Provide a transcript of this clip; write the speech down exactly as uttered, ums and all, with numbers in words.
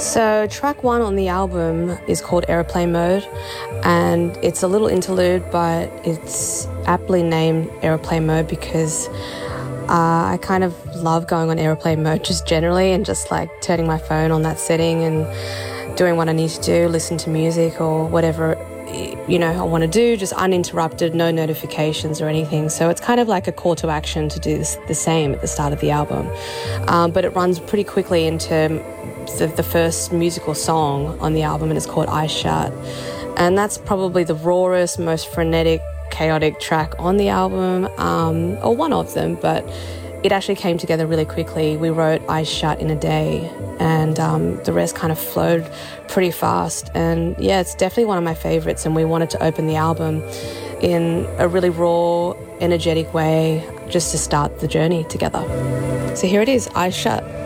So track one on the album is called Aeroplane Mode, and it's a little interlude, but it's aptly named Aeroplane Mode because uh, I kind of love going on aeroplane mode just generally, and just like turning my phone on that setting and doing what I need to do, listen to music or whatever, you know, I want to do, just uninterrupted, no notifications or anything. So it's kind of like a call to action to do this, the same at the start of the album. Um, but it runs pretty quickly into the, the first musical song on the album, and it's called Eyes Shut. And that's probably the rawest, most frenetic, chaotic track on the album, um, or one of them, but it actually came together really quickly. We wrote Eyes Shut in a day, and um, the rest kind of flowed pretty fast. And yeah, it's definitely one of my favorites, and we wanted to open the album in a really raw, energetic way just to start the journey together. So here it is, Eyes Shut.